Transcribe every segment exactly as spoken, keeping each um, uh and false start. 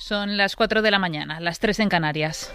Son las cuatro de la mañana, las tres en Canarias.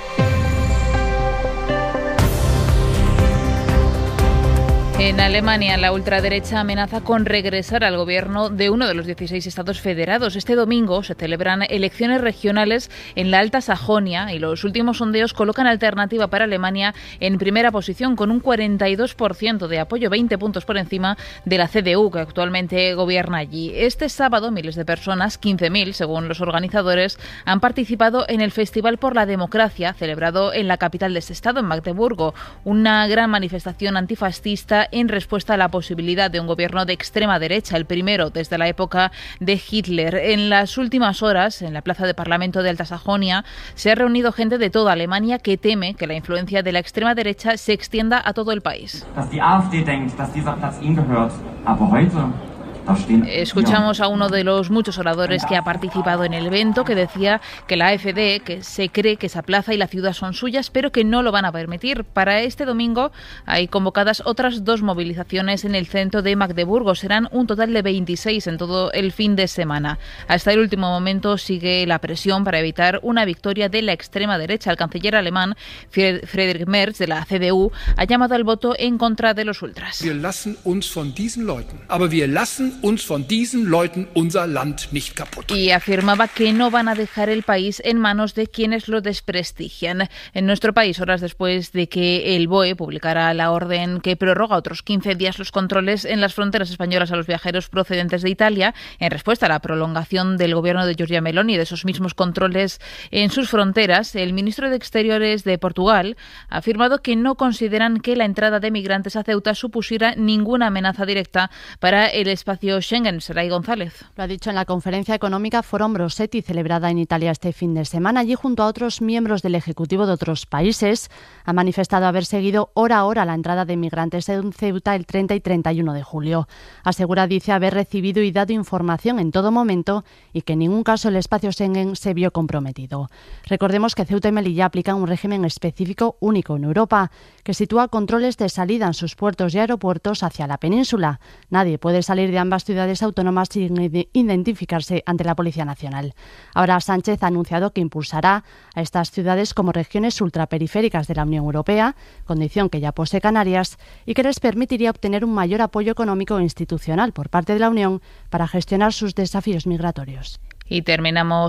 En Alemania, la ultraderecha amenaza con regresar al gobierno de uno de los dieciséis estados federados. Este domingo se celebran elecciones regionales en la Alta Sajonia y los últimos sondeos colocan Alternativa para Alemania en primera posición con un cuarenta y dos por ciento de apoyo, veinte puntos por encima de la C D U, que actualmente gobierna allí. Este sábado, miles de personas, quince mil según los organizadores, han participado en el Festival por la Democracia, celebrado en la capital de ese estado, en Magdeburgo, una gran manifestación antifascista en respuesta a la posibilidad de un gobierno de extrema derecha, el primero desde la época de Hitler. En las últimas horas, en la plaza de Parlamento de Alta Sajonia, se ha reunido gente de toda Alemania que teme que la influencia de la extrema derecha se extienda a todo el país. Escuchamos a uno de los muchos oradores que ha participado en el evento, que decía que la AfD, que se cree que esa plaza y la ciudad son suyas, pero que no lo van a permitir. Para este domingo hay convocadas otras dos movilizaciones en el centro de Magdeburgo. Serán un total de veintiséis en todo el fin de semana. Hasta el último momento sigue la presión para evitar una victoria de la extrema derecha. El canciller alemán, Friedrich Merz, de la C D U, ha llamado al voto en contra de los ultras. Wir lassen uns von diesen Leuten, aber wir lassen uns von diesen Leuten unser Land nicht kaputt. Y afirmaba que no van a dejar el país en manos de quienes lo desprestigian. En nuestro país, horas después de que el B O E publicara la orden que prorroga otros quince días los controles en las fronteras españolas a los viajeros procedentes de Italia, en respuesta a la prolongación del gobierno de Giorgia Meloni de esos mismos controles en sus fronteras, el ministro de Exteriores de Portugal ha afirmado que no consideran que la entrada de migrantes a Ceuta supusiera ninguna amenaza directa para el espacio Schengen. Saray González. Lo ha dicho en la conferencia económica Forum Brosetti, celebrada en Italia este fin de semana. Allí, junto a otros miembros del Ejecutivo de otros países, ha manifestado haber seguido hora a hora la entrada de migrantes en Ceuta el treinta y treinta y uno de julio. Asegura, dice, haber recibido y dado información en todo momento y que en ningún caso el espacio Schengen se vio comprometido. Recordemos que Ceuta y Melilla aplican un régimen específico único en Europa, que sitúa controles de salida en sus puertos y aeropuertos hacia la península. Nadie puede salir de ambas ciudades autónomas sin identificarse ante la Policía Nacional. Ahora Sánchez ha anunciado que impulsará a estas ciudades como regiones ultraperiféricas de la Unión Europea, condición que ya posee Canarias, y que les permitiría obtener un mayor apoyo económico e institucional por parte de la Unión para gestionar sus desafíos migratorios. Y terminamos